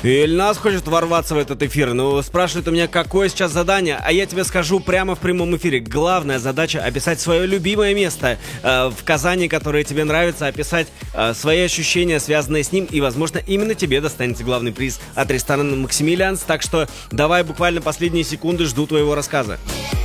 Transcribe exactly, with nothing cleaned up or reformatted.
Ильназ хочет ворваться в этот эфир, но спрашивает у меня, какое сейчас задание, а я тебе скажу прямо в прямом эфире. Главная задача — описать свое любимое место э, в Казани, которое тебе нравится, описать э, свои ощущения, связанные с ним, и, возможно, именно тебе достанется главный приз от ресторана «Максимилианс». Так что давай буквально последние секунды, жду твоего рассказа.